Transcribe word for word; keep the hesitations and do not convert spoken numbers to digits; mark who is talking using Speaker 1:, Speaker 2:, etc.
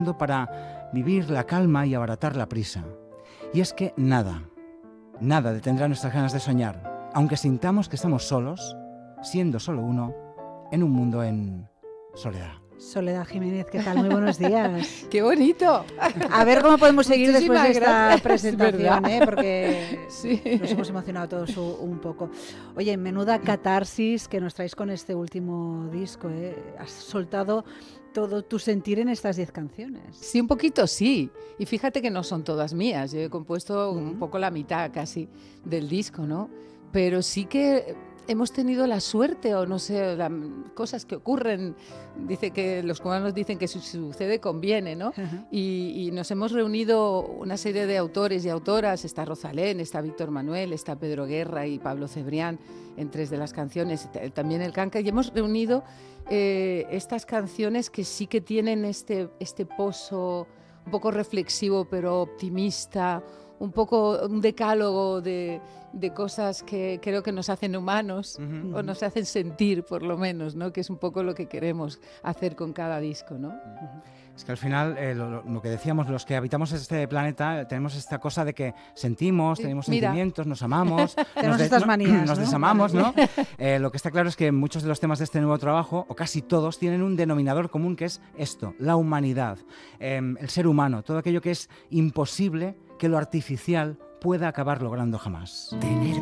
Speaker 1: para vivir la calma y abaratar la prisa. Y es que nada, nada detendrá nuestras ganas de soñar, aunque sintamos que estamos solos, siendo solo uno, en un mundo en soledad.
Speaker 2: Soledad Jiménez, ¿qué tal? Muy buenos días.
Speaker 3: ¡Qué bonito!
Speaker 2: A ver cómo podemos seguir
Speaker 3: Muchísimas
Speaker 2: después de esta
Speaker 3: gracias,
Speaker 2: presentación, ¿eh? Porque
Speaker 3: sí.
Speaker 2: nos hemos emocionado todos un poco. Oye, menuda catarsis que nos traéis con este último disco, ¿eh? Has soltado todo tu sentir en estas diez canciones.
Speaker 3: Sí, un poquito sí. Y fíjate que no son todas mías. Yo he compuesto uh-huh. un poco la mitad casi del disco, ¿no? Pero sí que hemos tenido la suerte, o no sé, la, cosas que ocurren. Dice que los cubanos dicen que si sucede conviene, ¿no? Uh-huh. Y, y nos hemos reunido una serie de autores y autoras. Está Rosalén, está Víctor Manuel, está Pedro Guerra y Pablo Cebrián en tres de las canciones, también el Canca, y hemos reunido eh, estas canciones que sí que tienen este, este pozo un poco reflexivo pero optimista, un poco un decálogo de, de cosas que creo que nos hacen humanos, uh-huh. o nos hacen sentir, por lo menos, ¿no? Que es un poco lo que queremos hacer con cada disco, ¿no?
Speaker 1: Uh-huh. Es que al final, eh, lo, lo que decíamos, los que habitamos este planeta, tenemos esta cosa de que sentimos, tenemos Mira. sentimientos, nos amamos,
Speaker 2: tenemos
Speaker 1: nos,
Speaker 2: estas manías,
Speaker 1: nos
Speaker 2: ¿no?
Speaker 1: desamamos, ¿no? eh, lo que está claro es que muchos de los temas de este nuevo trabajo, o casi todos, tienen un denominador común que es esto, la humanidad, eh, el ser humano, todo aquello que es imposible que lo artificial pueda acabar logrando jamás.
Speaker 4: Tener